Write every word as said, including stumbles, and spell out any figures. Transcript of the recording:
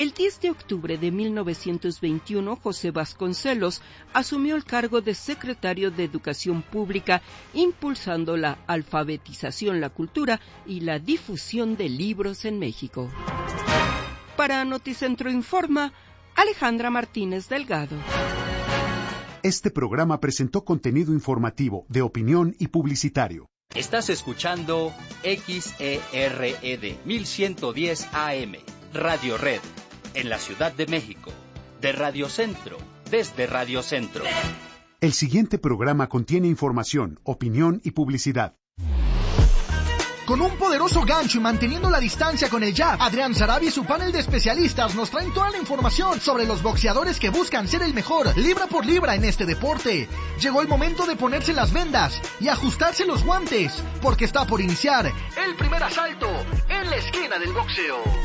El diez de octubre de mil novecientos veintiuno, José Vasconcelos asumió el cargo de secretario de Educación Pública, impulsando la alfabetización, la cultura y la difusión de libros en México. Para Noticentro Informa, Alejandra Martínez Delgado. Este programa presentó contenido informativo, de opinión y publicitario. Estás escuchando X E R E D mil ciento diez A M, Radio Red, en la Ciudad de México, de Radio Centro, desde Radio Centro. El siguiente programa contiene información, opinión y publicidad. Con un poderoso gancho y manteniendo la distancia con el jab, Adrián Sarabia y su panel de especialistas nos traen toda la información sobre los boxeadores que buscan ser el mejor, libra por libra en este deporte. Llegó el momento de ponerse las vendas y ajustarse los guantes, porque está por iniciar el primer asalto en la esquina del boxeo.